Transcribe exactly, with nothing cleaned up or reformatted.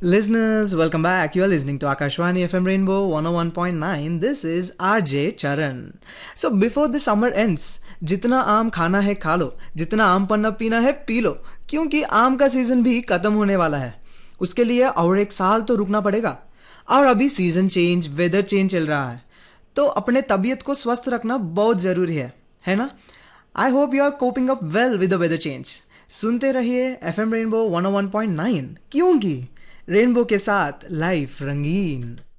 Listeners, welcome back. You are listening to Akashwani F M Rainbow one oh one point nine. This is R J Charan. So before the summer ends, जितना आम खाना है खा लो, जितना आम पन्ना पीना है पी लो, क्योंकि आम का सीजन भी खत्म होने वाला है. उसके लिए और एक साल तो रुकना पड़ेगा. और अभी सीजन चेंज, वेदर चेंज चल रहा है, तो अपने तबीयत को स्वस्थ रखना बहुत ज़रूरी है, है ना? I hope you are coping up well with the weather change. सुनते रहिए F M rainbow one oh one point nine, क्योंकि रेनबो के साथ लाइफ रंगीन.